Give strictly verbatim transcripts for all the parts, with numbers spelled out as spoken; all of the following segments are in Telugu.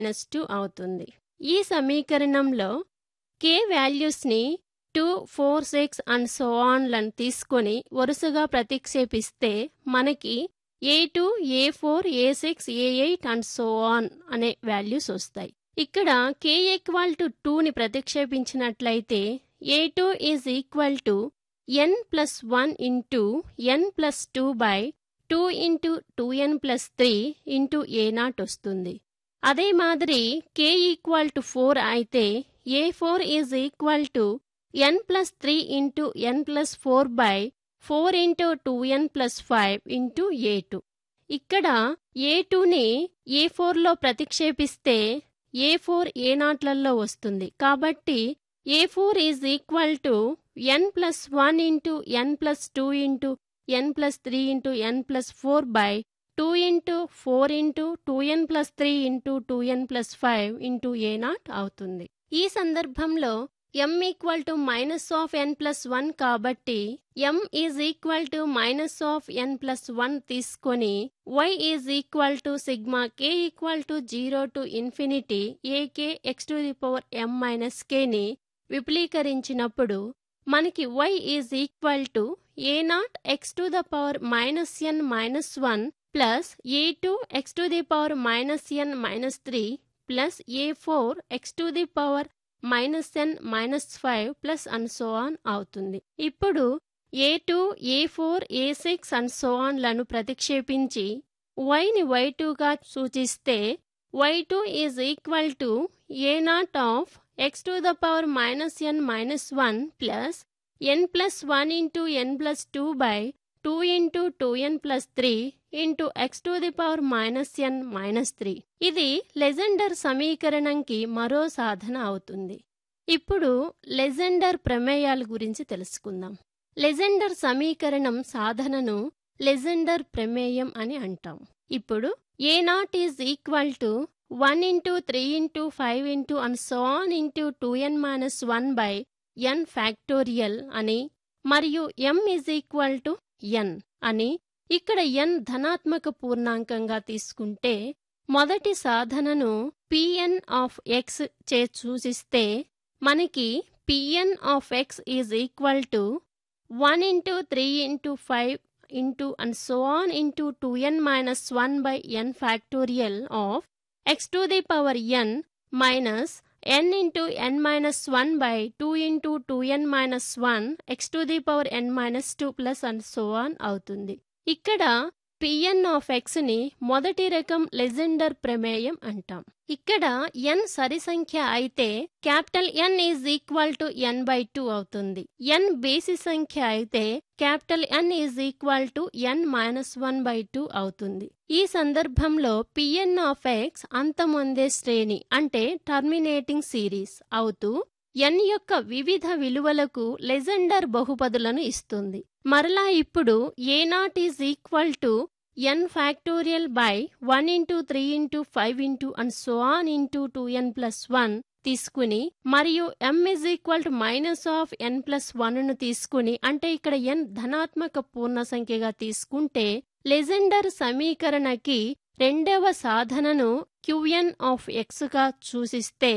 మైనస్ టూ అవుతుంది. ఈ సమీకరణంలో k వాల్యూస్ని two, four, six and so on లను తీసుకొని వరుసగా ప్రతిక్షేపిస్తే మనకి ఏ two, A four, A six, A eight and so on అనే వాల్యూస్ వస్తాయి. ఇక్కడ k ఈక్వల్ టు టూ ని ప్రతిక్షేపించినట్లయితే ఏ two is equal to n plus one into n plus two by two into two N plus three into A not వస్తుంది. అదే మాదిరి k ఈక్వల్ టు ఫోర్ అయితే ఏ four is equal to n plus three into n plus four by four into two N plus five into A two. ఇక్కడ ఏ టూని ఏ ఫోర్లో ప్రతిక్షేపిస్తే ఏ ఫోర్ ఏ నాట్లలో వస్తుంది. కాబట్టి ఏ four is equal to n plus one into n plus two into n plus three into n plus four by two into four into two N plus three into two N plus five into A not అవుతుంది. ఈ సందర్భంలో m equal to minus of n plus one కాబట్టి m is equal to minus of n plus one తీసుకొని y is equal to sigma k equal to zero to infinity AK X to the power m minus k ని విపులీకరించినప్పుడు మనకి y is equal to A not X to the power minus n minus one plus A two X to the power minus n minus three plus A four X to the power minus N minus five plus and so on అవుతుంది. ఇప్పుడు ఏ two, A four, A six and so on లను ప్రతిక్షేపించి వైని వై టూగా సూచిస్తే why two is equal to A not of X to the power minus N minus one plus N plus one into N plus two by two into two N plus three into X to the power minus N minus three. ఇది లెజెండర్ సమీకరణంకి మరో సాధన అవుతుంది. ఇప్పుడు లెజెండర్ ప్రమేయాల గురించి తెలుసుకుందాం. లెజెండర్ సమీకరణం సాధనను లెజెండర్ ప్రమేయం అని అంటాం. ఇప్పుడు ఏ not is equal to one into three into five into and so on into two N minus one by n factorial అని మరియు m ఈజ్ ఈక్వల్ టు ఎన్ అని ఇక్కడ n ధనాత్మక పూర్ణాంకంగా తీసుకుంటే మొదటి సాధనను pn ఆఫ్ x చే సూచిస్తే మనకి pn of x is equal to one into three into five into and so on into two N minus one by n factorial of X to the power n minus n into n minus one by two into two N minus one X to the power n minus two plus and so on అవుతుంది. ఇక్కడ pn ఆఫ్ x ని మొదటి రకం లెజెండర్ ప్రమేయం అంటాం. ఇక్కడ n సరి సంఖ్య అయితే capital N is equal to n by two అవుతుంది. n బేసి సంఖ్య అయితే capital N is equal to n minus one by two అవుతుంది. ఈ సందర్భంలో pn ఆఫ్ x అంతమొందే శ్రేణి అంటే టర్మినేటింగ్ సిరీస్ అవుతూ n యొక్క వివిధ విలువలకు లెజెండర్ బహుపదులను ఇస్తుంది. మరలా ఇప్పుడు ఏ not is equal to n factorial by one into three into five into and so on into two N plus one తీసుకుని మరియు m is equal to minus of n plus one ను తీసుకుని అంటే ఇక్కడ n ధనాత్మక పూర్ణ సంఖ్యగా తీసుకుంటే లెజెండర్ సమీకరణకి రెండవ సాధనను qn ఆఫ్ x గా సూచిస్తే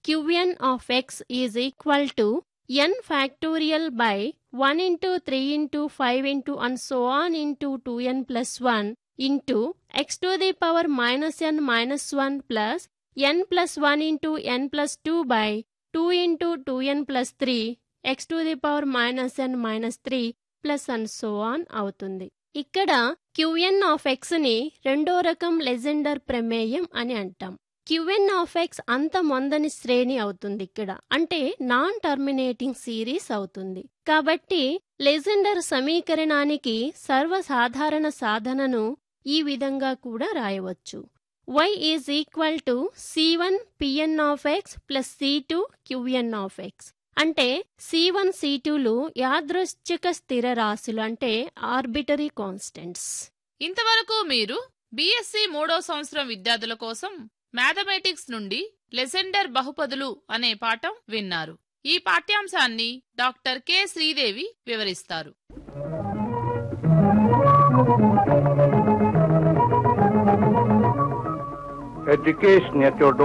qn of x is equal to n factorial by one into three into five into and so on into two N plus one into X to the power minus N minus one plus N plus one into N plus two by two into two N plus three X to the power minus N minus three plus and so on అవుతుంది. ఇక్కడ qn ఆఫ్ x ని రెండో రకం లెజెండర్ ప్రమేయం అని అంటాం. qn ఆఫ్ x అంతమొందని శ్రేణి అవుతుంది. ఇక్కడ అంటే నాన్ టర్మినేటింగ్ సిరీస్ అవుతుంది. కాబట్టి లెజెండర్ సమీకరణానికి సర్వసాధారణ సాధనను ఈ విధంగా కూడా రాయవచ్చు. y is equal to C one pn of x plus C two qn of x. అంటే సి వన్ సి టూలు యాదృచ్ఛిక స్థిర రాశులు అంటే ఆర్బిటరీ కాన్స్టెంట్స్. ఇంతవరకు మీరు బీఎస్సీ మూడో సంవత్సరం విద్యార్థుల కోసం మ్యాథమెటిక్స్ నుండి లెజెండర్ బహుపదులు అనే పాఠం విన్నారు. ఈ పాఠ్యాంశాన్ని డాక్టర్ కె శ్రీదేవి వివరిస్తారు. Education at your